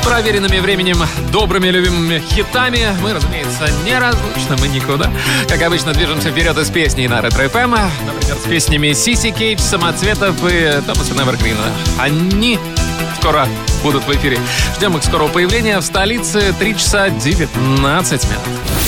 проверенными временем, добрыми любимыми хитами. Мы, разумеется, неразлучны, мы никуда. Как обычно, движемся вперед из песней на Ретро ФМ. Например, с песнями Сиси Кейдж, Самоцветов и Томаса Невергрина. Они скоро будут в эфире. Ждем их скорого появления в столице. 3 часа 19 минут.